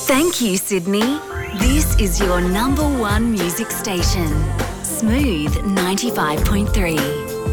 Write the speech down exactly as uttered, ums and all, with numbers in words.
Thank you, Sydney. This is your number one music station. Smooth ninety-five point three.